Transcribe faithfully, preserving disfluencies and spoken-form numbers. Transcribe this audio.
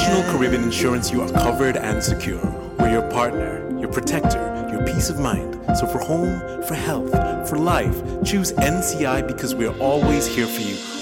National Caribbean Insurance, you are covered and secure. We're your partner, your protector, your peace of mind. So for home, for health, for life, choose N C I because we're always here for you.